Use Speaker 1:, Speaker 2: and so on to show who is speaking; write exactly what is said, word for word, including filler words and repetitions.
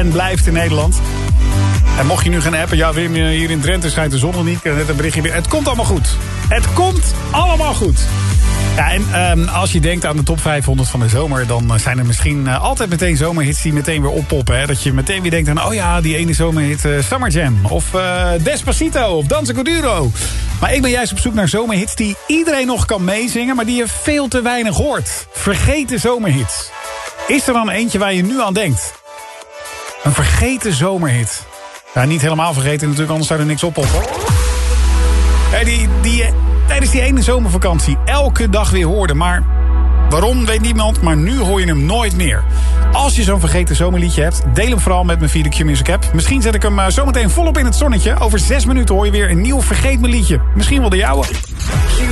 Speaker 1: en blijft in Nederland. En mocht je nu gaan appen, ja Wim, hier in Drenthe schijnt de zon nog niet. Net een berichtje weer. Het komt allemaal goed. Het komt allemaal goed. Ja, en um, als je denkt aan de top vijfhonderd van de zomer, dan zijn er misschien uh, altijd meteen zomerhits die meteen weer oppoppen. Hè? Dat je meteen weer denkt aan, oh ja, die ene zomerhit uh, Summer Jam. Of uh, Despacito, of Danza Kuduro. Maar ik ben juist op zoek naar zomerhits die iedereen nog kan meezingen, maar die je veel te weinig hoort. Vergeten zomerhits. Is er dan eentje waar je nu aan denkt? Een vergeten zomerhit. Ja, niet helemaal vergeten natuurlijk, anders zou er niks oppoppen. Ja, die, die tijdens die ene zomervakantie elke dag weer hoorde. Maar waarom, weet niemand, maar nu hoor je hem nooit meer. Als je zo'n vergeten zomerliedje hebt, deel hem vooral met me via de Q-Music app. Misschien zet ik hem zometeen volop in het zonnetje. Over zes minuten hoor je weer een nieuw Vergeet Me liedje. Misschien wel de jouwe.